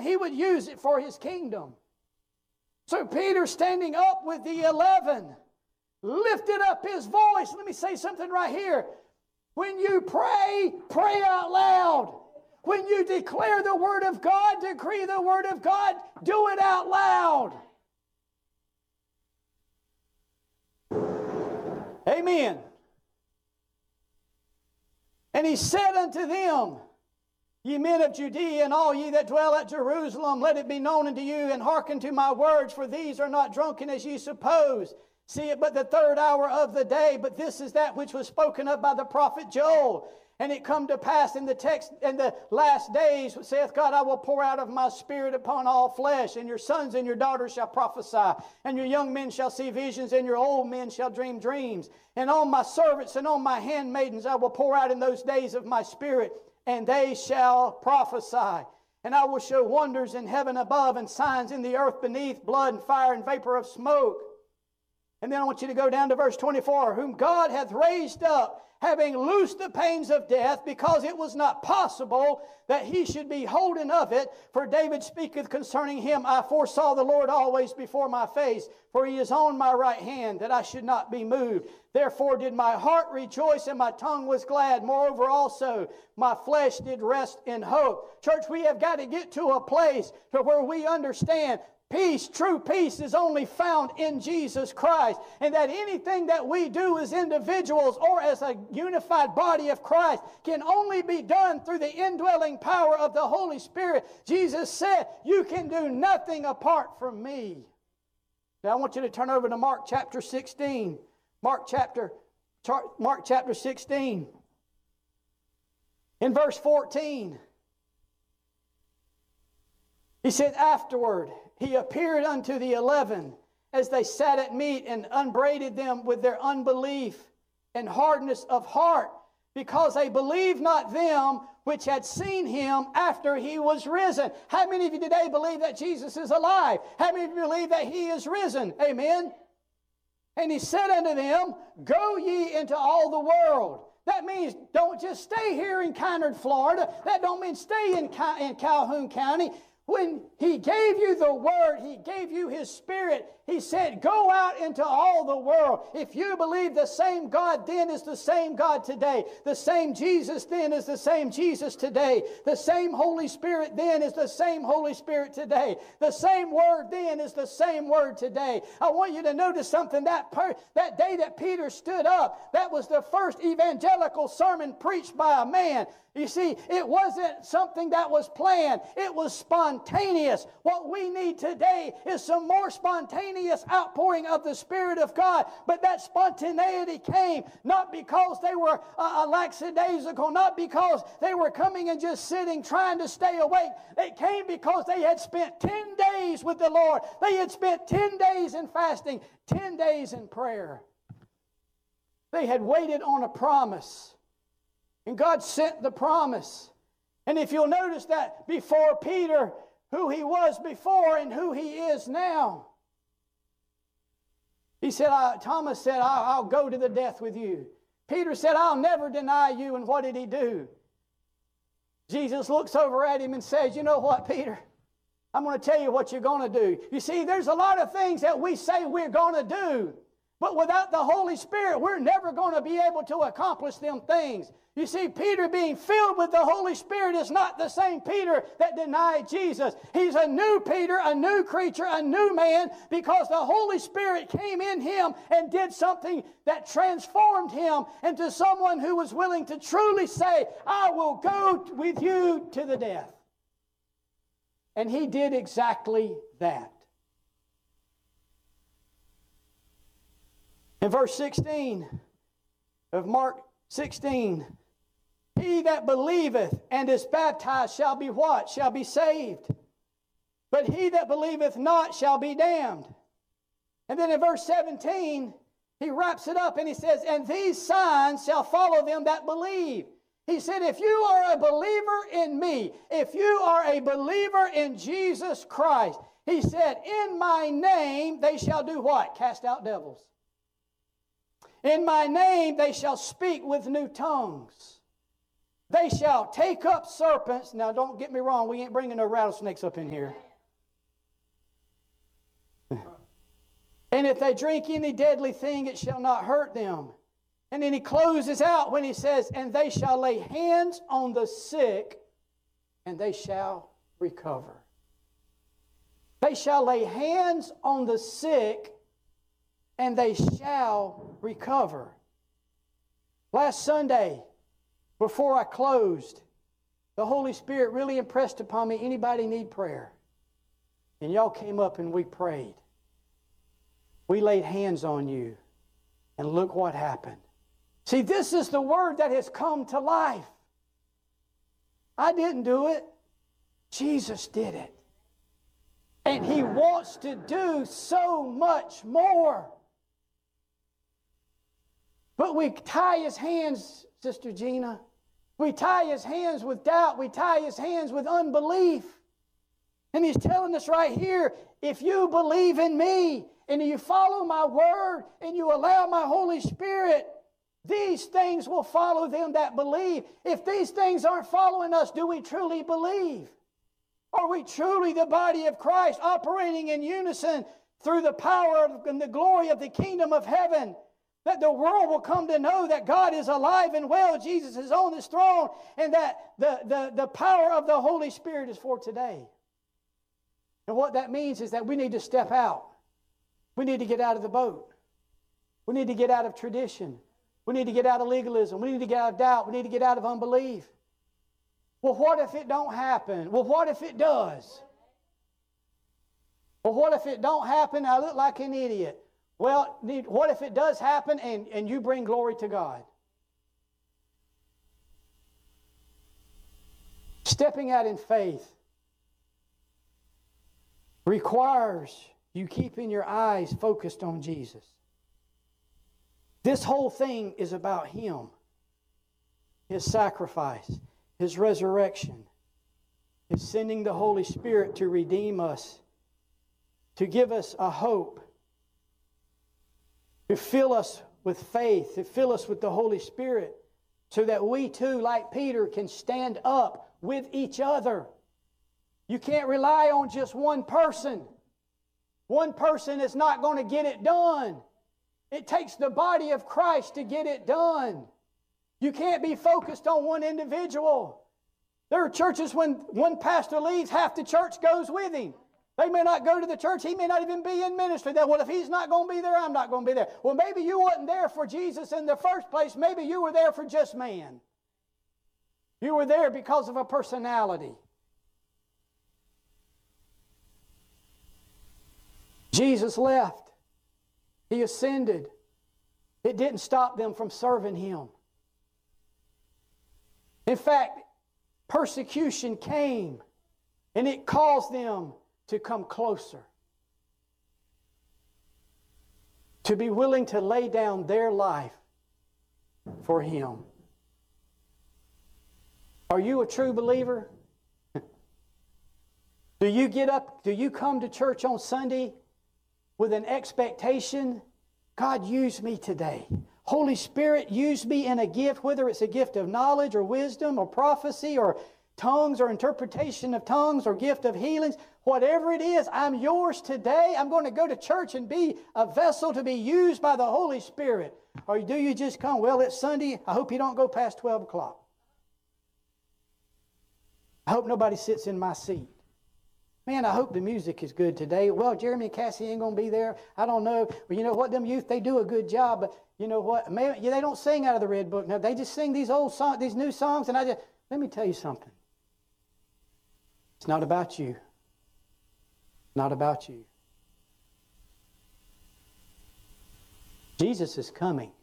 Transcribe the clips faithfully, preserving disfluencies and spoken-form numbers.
he would use it for his kingdom. So Peter, standing up with the eleven, lifted up his voice. Let me say something right here. When you pray, pray out loud. When you declare the Word of God, decree the Word of God, do it out loud. Amen. And he said unto them, Ye men of Judea, and all ye that dwell at Jerusalem, let it be known unto you, and hearken to my words, for these are not drunken as ye suppose. See it but the third hour of the day, but this is that which was spoken of by the prophet Joel. And it come to pass in the text, in the last days, saith God, I will pour out of my spirit upon all flesh, and your sons and your daughters shall prophesy, and your young men shall see visions, and your old men shall dream dreams. And on my servants and on my handmaidens I will pour out in those days of my spirit, and they shall prophesy. And I will show wonders in heaven above, and signs in the earth beneath, blood and fire and vapor of smoke. And then I want you to go down to verse twenty-four. Whom God hath raised up, having loosed the pains of death, because it was not possible that he should be holden of it. For David speaketh concerning him, I foresaw the Lord always before my face, for he is on my right hand, that I should not be moved. Therefore did my heart rejoice, and my tongue was glad. Moreover also, my flesh did rest in hope. Church, we have got to get to a place to where we understand peace, true peace, is only found in Jesus Christ. And that anything that we do as individuals or as a unified body of Christ can only be done through the indwelling power of the Holy Spirit. Jesus said, you can do nothing apart from me. Now I want you to turn over to Mark chapter sixteen. Mark chapter, Mark chapter sixteen. In verse fourteen. He said, afterward, he appeared unto the eleven as they sat at meat, and upbraided them with their unbelief and hardness of heart, because they believed not them which had seen him after he was risen. How many of you today believe that Jesus is alive? How many of you believe that he is risen? Amen. And he said unto them, Go ye into all the world. That means don't just stay here in Kynard, Florida. That don't mean stay in, in Calhoun County. When he gave you the Word, he gave you his Spirit. He said, go out into all the world. If you believe the same God then is the same God today, the same Jesus then is the same Jesus today, the same Holy Spirit then is the same Holy Spirit today, the same Word then is the same Word today. I want you to notice something. That, per- that day that Peter stood up, that was the first evangelical sermon preached by a man. You see, it wasn't something that was planned. It was spontaneous. What we need today is some more spontaneous outpouring of the Spirit of God. But that spontaneity came not because they were uh, lackadaisical, not because they were coming and just sitting trying to stay awake. It came because they had spent ten days with the Lord. They had spent ten days in fasting, ten days in prayer. They had waited on a promise. And God sent the promise. And if you'll notice that before Peter, who he was before and who he is now. He said, I, Thomas said, I'll, I'll go to the death with you. Peter said, I'll never deny you. And what did he do? Jesus looks over at him and says, you know what, Peter? I'm going to tell you what you're going to do. You see, there's a lot of things that we say we're going to do. But without the Holy Spirit, we're never going to be able to accomplish them things. You see, Peter being filled with the Holy Spirit is not the same Peter that denied Jesus. He's a new Peter, a new creature, a new man, because the Holy Spirit came in him and did something that transformed him into someone who was willing to truly say, I will go with you to the death. And he did exactly that. In verse sixteen of Mark sixteen, he that believeth and is baptized shall be what? Shall be saved. But he that believeth not shall be damned. And then in verse seventeen, he wraps it up and he says, and these signs shall follow them that believe. He said, if you are a believer in me, if you are a believer in Jesus Christ, he said, in my name they shall do what? Cast out devils. In my name they shall speak with new tongues. They shall take up serpents. Now, don't get me wrong. We ain't bringing no rattlesnakes up in here. And if they drink any deadly thing, it shall not hurt them. And then he closes out when he says, and they shall lay hands on the sick, and they shall recover. They shall lay hands on the sick, and they shall recover. Last Sunday, before I closed, the Holy Spirit really impressed upon me, anybody need prayer? And y'all came up and we prayed. We laid hands on you, and look what happened. See, this is the word that has come to life. I didn't do it. Jesus did it. And He wants to do so much more. But we tie His hands, Sister Gina. We tie His hands with doubt. We tie His hands with unbelief. And He's telling us right here, if you believe in me, and you follow my word, and you allow my Holy Spirit, these things will follow them that believe. If these things aren't following us, do we truly believe? Are we truly the body of Christ, operating in unison through the power and the glory of the kingdom of heaven? That the world will come to know that God is alive and well, Jesus is on His throne, and that the, the, the power of the Holy Spirit is for today. And what that means is that we need to step out. We need to get out of the boat. We need to get out of tradition. We need to get out of legalism. We need to get out of doubt. We need to get out of unbelief. Well, what if it don't happen? Well, what if it does? Well, what if it don't happen? I look like an idiot. Well, what if it does happen and, and you bring glory to God? Stepping out in faith requires you keeping your eyes focused on Jesus. This whole thing is about Him, His sacrifice, His resurrection, His sending the Holy Spirit to redeem us, to give us a hope, to fill us with faith, to fill us with the Holy Spirit, so that we too, like Peter, can stand up with each other. You can't rely on just one person. One person is not going to get it done. It takes the body of Christ to get it done. You can't be focused on one individual. There are churches when one pastor leaves, half the church goes with him. They may not go to the church. He may not even be in ministry. That, well, if he's not going to be there, I'm not going to be there. Well, maybe you wasn't there for Jesus in the first place. Maybe you were there for just man. You were there because of a personality. Jesus left. He ascended. It didn't stop them from serving Him. In fact, persecution came, and it caused them to come closer, to be willing to lay down their life for Him. Are you a true believer? Do you get up, do you come to church on Sunday with an expectation, God, use me today. Holy Spirit, use me in a gift, whether it's a gift of knowledge or wisdom or prophecy or tongues or interpretation of tongues or gift of healings. Whatever it is, I'm yours today. I'm going to go to church and be a vessel to be used by the Holy Spirit. Or do you just come, well, it's Sunday. I hope you don't go past twelve o'clock. I hope nobody sits in my seat. Man, I hope the music is good today. Well, Jeremy and Cassie ain't going to be there. I don't know. But you know what? Them youth, they do a good job. But you know what? Maybe, yeah, they don't sing out of the Red Book. No, they just sing these old songs, these new songs. And I just, let me tell you something. It's not about you. Not about you. Jesus is coming.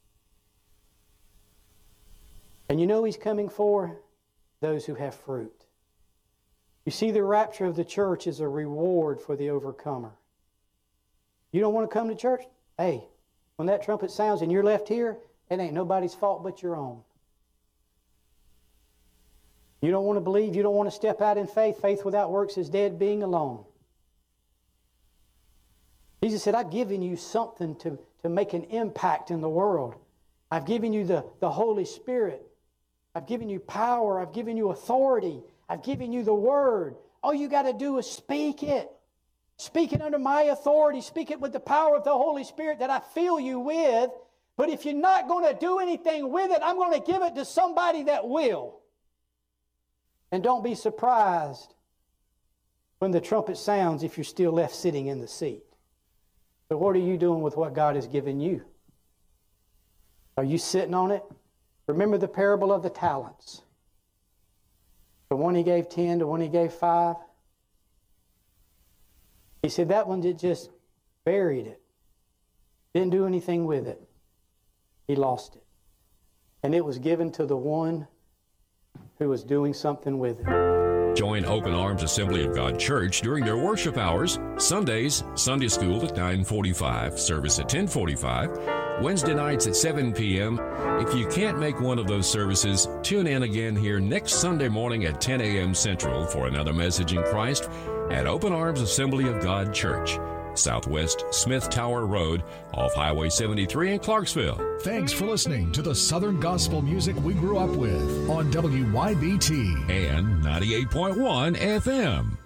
And you know He's coming for those who have fruit. You see, the rapture of the church is a reward for the overcomer. You don't want to come to church? Hey, when that trumpet sounds and you're left here, it ain't nobody's fault but your own. You don't want to believe, you don't want to step out in faith. Faith without works is dead, being alone. Jesus said, I've given you something to, to make an impact in the world. I've given you the, the Holy Spirit. I've given you power. I've given you authority. I've given you the word. All you got to do is speak it. Speak it under my authority. Speak it with the power of the Holy Spirit that I fill you with. But if you're not going to do anything with it, I'm going to give it to somebody that will. And don't be surprised when the trumpet sounds if you're still left sitting in the seat. But what are you doing with what God has given you? Are you sitting on it? Remember the parable of the talents. The one he gave ten, the one he gave five. He said that one did just buried it. Didn't do anything with it. He lost it. And it was given to the one who was doing something with it. Join Open Arms Assembly of God Church during their worship hours. Sundays, Sunday school at nine forty-five, service at ten forty-five, Wednesday nights at seven p.m. If you can't make one of those services, tune in again here next Sunday morning at ten a.m. Central for another message in Christ at Open Arms Assembly of God Church, Southwest Smith Tower Road, off Highway seventy-three in Clarksville. Thanks for listening to the Southern Gospel music we grew up with on W Y B T and ninety-eight point one F M.